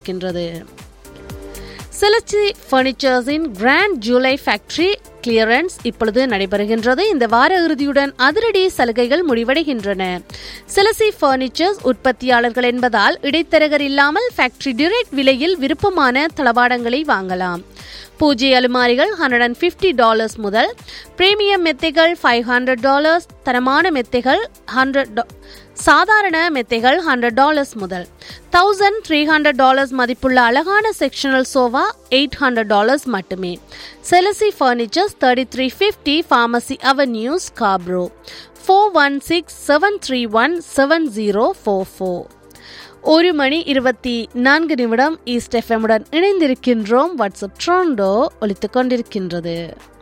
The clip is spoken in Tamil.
கொண்டிருக்கின்றது. செலசி பர்னிச்சர்ஸின் கிராண்ட் ஜூலை ஃபேக்டரி கிளியரன்ஸ் இப்பொழுது நடைபெறுகின்றது. இந்த வார இறுதியுடன் அதிரடி சலுகைகள் முடிவடைகின்றன. செலசி பர்னிச்சர்ஸ் உற்பத்தியாளர்கள் என்பதால் இடைத்தரகர் இல்லாமல் ஃபேக்டரி டைரக்ட் விலையில் விருப்பமான தளவாடங்களை வாங்கலாம். பூஜை அலுமாரிகள் $150 முதல், பிரீமியம் மெத்தைகள் $500, தரமான மெத்தைகள் $100, சாதாரண மெத்தைகள் $100 முதல், $1300 மதிப்புள்ள அழகான செக்ஷனல் சோஃபா $800 மட்டுமே. செலசி furnitures 3350 pharmacy avenue, Scarborough. 4167317044. 1:24 east எஃப்எம்முடன் இணைந்திருக்கின்றோம். வாட்ஸ்அப் ட்ரோண்டோ ஒலித்துக் கொண்டிருக்கின்றது.